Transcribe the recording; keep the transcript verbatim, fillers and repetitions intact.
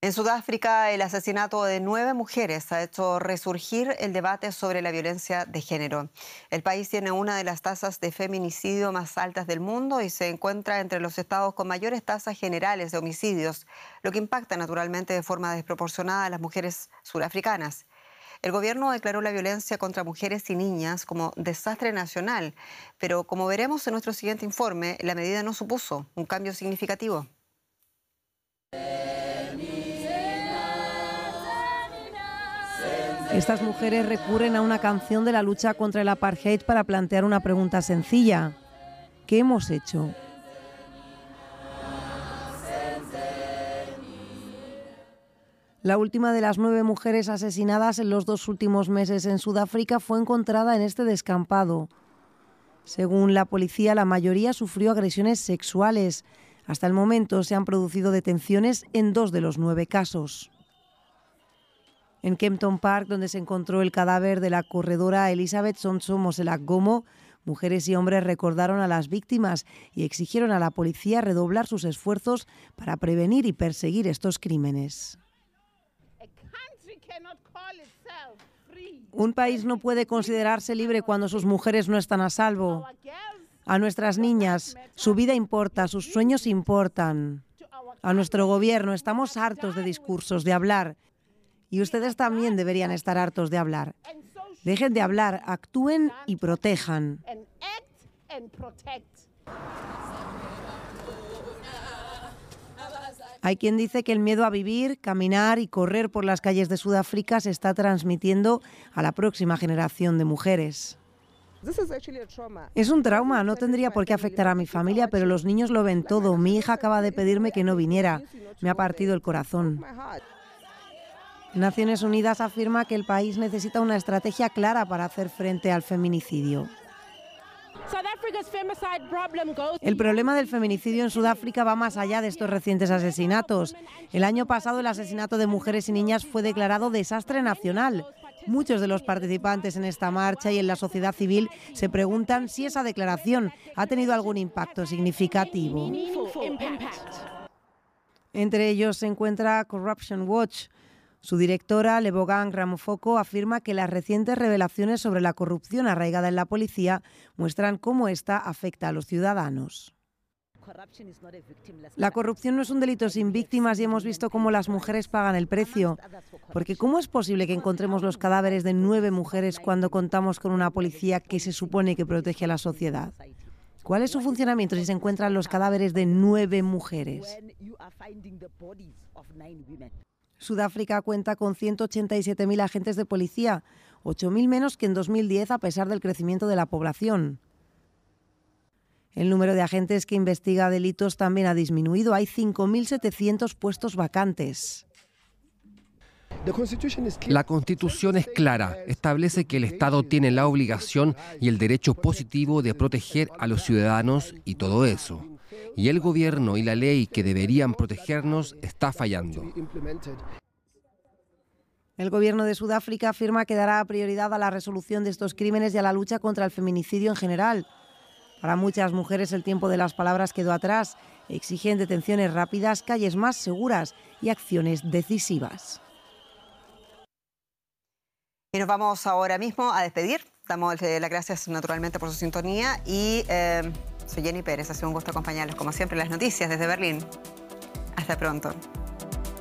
En Sudáfrica, el asesinato de nueve mujeres ha hecho resurgir el debate sobre la violencia de género. El país tiene una de las tasas de feminicidio más altas del mundo y se encuentra entre los estados con mayores tasas generales de homicidios, lo que impacta naturalmente de forma desproporcionada a las mujeres surafricanas. El gobierno declaró la violencia contra mujeres y niñas como desastre nacional, pero como veremos en nuestro siguiente informe, la medida no supuso un cambio significativo. Estas mujeres recurren a una canción de la lucha contra el apartheid para plantear una pregunta sencilla. ¿Qué hemos hecho? La última de las nueve mujeres asesinadas en los dos últimos meses en Sudáfrica fue encontrada en este descampado. Según la policía, la mayoría sufrió agresiones sexuales. Hasta el momento se han producido detenciones en dos de los nueve casos. En Kempton Park, donde se encontró el cadáver de la corredora Elizabeth Sonso Moselak Gomo, mujeres y hombres recordaron a las víctimas y exigieron a la policía redoblar sus esfuerzos para prevenir y perseguir estos crímenes. Un país no puede considerarse libre cuando sus mujeres no están a salvo. A nuestras niñas, su vida importa, sus sueños importan. A nuestro gobierno, estamos hartos de discursos, de hablar. Y ustedes también deberían estar hartos de hablar. Dejen de hablar, actúen y protejan. Hay quien dice que el miedo a vivir, caminar y correr por las calles de Sudáfrica se está transmitiendo a la próxima generación de mujeres. Es un trauma, no tendría por qué afectar a mi familia, pero los niños lo ven todo. Mi hija acaba de pedirme que no viniera. Me ha partido el corazón. Naciones Unidas afirma que el país necesita una estrategia clara para hacer frente al feminicidio. El problema del feminicidio en Sudáfrica va más allá de estos recientes asesinatos. El año pasado el asesinato de mujeres y niñas fue declarado desastre nacional. Muchos de los participantes en esta marcha y en la sociedad civil se preguntan si esa declaración ha tenido algún impacto significativo. Entre ellos se encuentra Corruption Watch. Su directora, Lebogang Ramofoko, afirma que las recientes revelaciones sobre la corrupción arraigada en la policía muestran cómo esta afecta a los ciudadanos. La corrupción no es un delito sin víctimas y hemos visto cómo las mujeres pagan el precio. Porque ¿cómo es posible que encontremos los cadáveres de nueve mujeres cuando contamos con una policía que se supone que protege a la sociedad? ¿Cuál es su funcionamiento si se encuentran los cadáveres de nueve mujeres? Sudáfrica cuenta con ciento ochenta y siete mil agentes de policía, ocho mil menos que en dos mil diez a pesar del crecimiento de la población. El número de agentes que investiga delitos también ha disminuido. Hay cinco mil setecientos puestos vacantes. La Constitución es clara. Establece que el Estado tiene la obligación y el derecho positivo de proteger a los ciudadanos y todo eso. Y el gobierno y la ley que deberían protegernos está fallando. El gobierno de Sudáfrica afirma que dará prioridad a la resolución de estos crímenes y a la lucha contra el feminicidio en general. Para muchas mujeres el tiempo de las palabras quedó atrás. Exigen detenciones rápidas, calles más seguras y acciones decisivas. Y nos vamos ahora mismo a despedir. Damos las gracias naturalmente por su sintonía y eh, soy Jenny Pérez. Ha sido un gusto acompañarlos como siempre en las noticias desde Berlín. Hasta pronto.